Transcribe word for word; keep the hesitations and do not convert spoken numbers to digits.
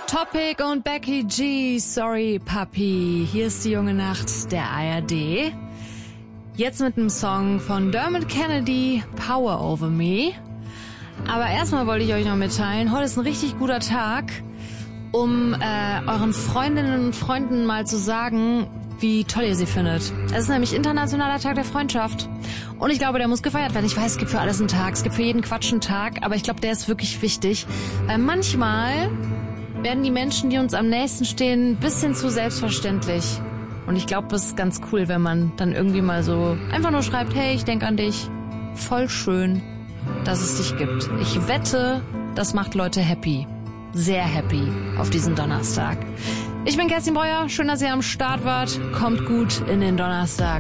Topic und Becky G, Sorry Papi. Hier ist die junge Nacht der A R D. Jetzt mit einem Song von Dermot Kennedy, Power Over Me. Aber erstmal wollte ich euch noch mitteilen, heute ist ein richtig guter Tag, um äh, euren Freundinnen und Freunden mal zu sagen, wie toll ihr sie findet. Es ist nämlich Internationaler Tag der Freundschaft. Und ich glaube, der muss gefeiert werden. Ich weiß, es gibt für alles einen Tag, es gibt für jeden Quatsch einen Tag, aber ich glaube, der ist wirklich wichtig. Weil manchmal werden die Menschen, die uns am nächsten stehen, ein bisschen zu selbstverständlich. Und ich glaube, es ist ganz cool, wenn man dann irgendwie mal so einfach nur schreibt, hey, ich denk an dich. Voll schön, dass es dich gibt. Ich wette, das macht Leute happy. Sehr happy auf diesen Donnerstag. Ich bin Kerstin Breuer. Schön, dass ihr am Start wart. Kommt gut in den Donnerstag.